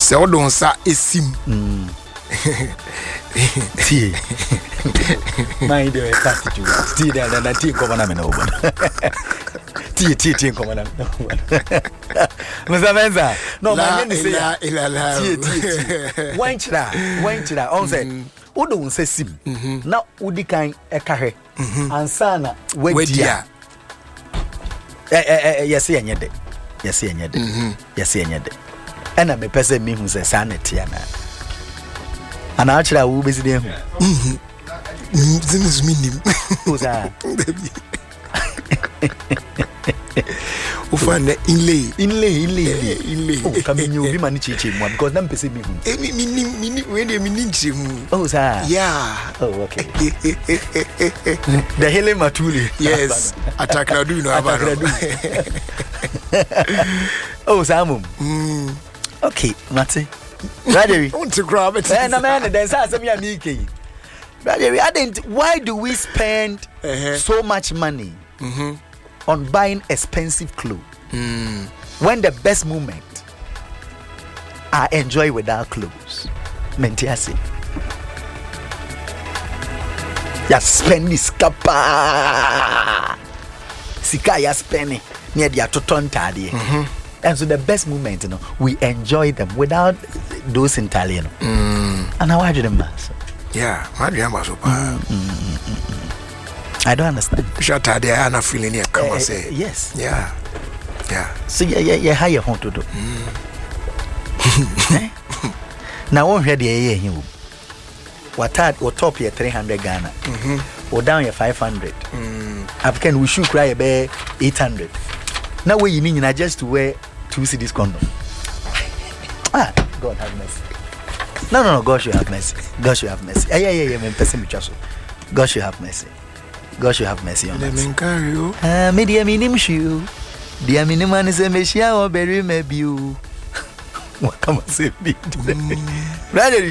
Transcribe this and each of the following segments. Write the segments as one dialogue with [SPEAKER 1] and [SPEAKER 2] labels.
[SPEAKER 1] Se odon sa esim.
[SPEAKER 2] Tea. My dear, attitude. Tea, then tea come on, I'm over. Tea, come on, Mr. Menza. No, my name is tea. Wine chila. On say, Odon say sim. Now, Udi kind a carre. And sana, wait, dear. Yes, and yet. Yes, and yet. And I'm a person me who's a sanity. And actually, I will be there.
[SPEAKER 1] This is meaning.
[SPEAKER 2] Who's that?
[SPEAKER 1] Ufanda inlay.
[SPEAKER 2] Oh, come in, you be manichi one because I'm busy. Oh, sir.
[SPEAKER 1] Yeah.
[SPEAKER 2] Oh, okay. The Hele Matuli.
[SPEAKER 1] Yes. Atakradu no Abakradu.
[SPEAKER 2] Oh, Samum. Okay, Mate. Brother,
[SPEAKER 1] want to grab it.
[SPEAKER 2] And a man, there's some Yamiki. Brother, why do we spend so much money on buying expensive clothes when the best moment are enjoy without clothes? Mentiasi. Ya spend this kapa. Sika ya spend near the atoton tadi. And so the best moment, we enjoy them without those in Italian. And how do you master?
[SPEAKER 1] Yeah, I
[SPEAKER 2] don't understand.
[SPEAKER 1] Shut up, they are not feeling it. Come on, say
[SPEAKER 2] yes.
[SPEAKER 1] Yeah.
[SPEAKER 2] So yeah, how you want to do? Now one here the what top here 300 Ghana. Or down here 500. African we should cry about 800. Now what you mean just to wear 2 cedis condom? God have mercy. No, God should have mercy. Yeah, man, person with God should have mercy. God should have mercy on us. Media minim shoe. The minimum is a machine or berry maybe you. What can I say? Brother,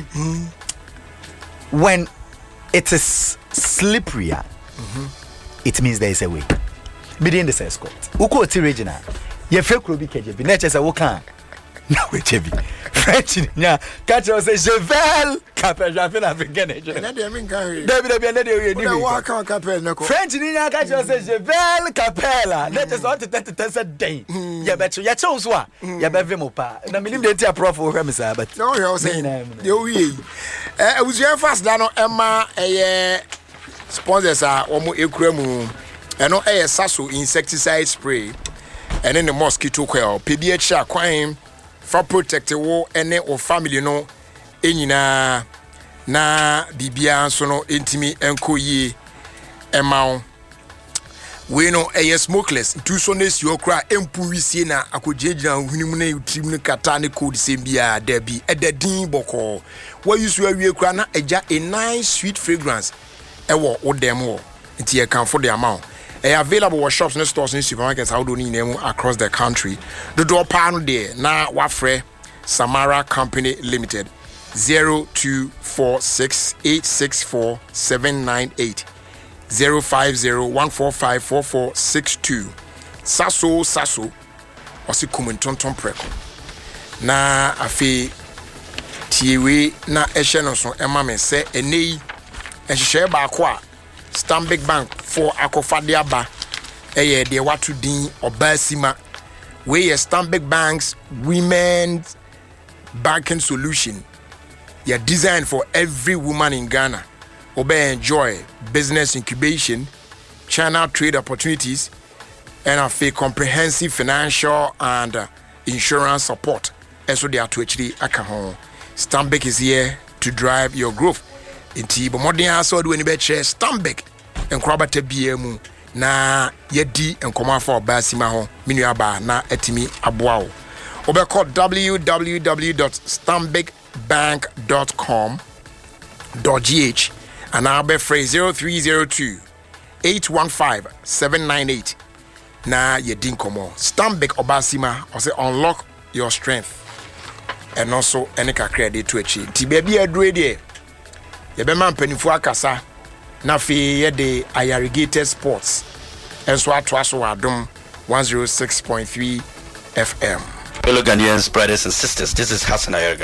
[SPEAKER 2] when it is slipperier, it means there is a way. Within the escort. Uko ti regional. Ye fake Robi KJB. Nature say wokan. Na we chebi. French nya. Catch us say Cheval. Capel Jafin African.
[SPEAKER 1] Na dey mean carry.
[SPEAKER 2] Debi na dey we ni.
[SPEAKER 1] Wa kan Capel na ko.
[SPEAKER 2] French nya catch us say Cheval Capella. Nature say what to say den. Ye beto. Ye che so a. Ye be vim pa. Na minim dey tia prof wo hwe me say but.
[SPEAKER 1] No you say. Dey we. Abusuan fast da no Emma sponsors are omo ekura mu. Eno saso insecticide spray and the mosquito coil PBH kwan for protect wo ene o family no enyina na bibia so no entimi enko yi emawo we no smokeless tu so na si okra empu wisie na akogyegira hunimu na utrim ne kata ne code sembia da bi edadin boko wa yusu awie kra na eja a nice sweet fragrance ewo odem wo nti e kan for the amount available at shops and stores and supermarkets how do you name across the country. The door panel there now Wafre Samara Company Limited 0246864798 05014544462 Saso osi kumentonton preko na afi tiwe na ehye no so ema me se enei ehye ba akwa Stanbic Bank for Akofadiaba de watu din Obasima we Stanbic Bank's women's banking solution ya designed for every woman in Ghana enjoy business incubation, channel trade opportunities and a comprehensive financial and insurance support. And so they are to actually Stanbic is here to drive your growth. Inti bo modern aso do ni be che Stanbic enkrobata biemu na yedi enkoma fa Obasima ho menu aba na atimi aboa wo obekọ www.stanbicbank.com.gh and I'll be phrase 0302 815 798 na yedi nkomo Stanbic Obasima or say unlock your strength and also any credit to achieve ti baby adure there ye be man panifu akasa na fe ye de irrigated sports enso ato aso adom 106.3 FM.
[SPEAKER 3] Hello Ghanaians, brothers and sisters, this is Hassan Ayerga.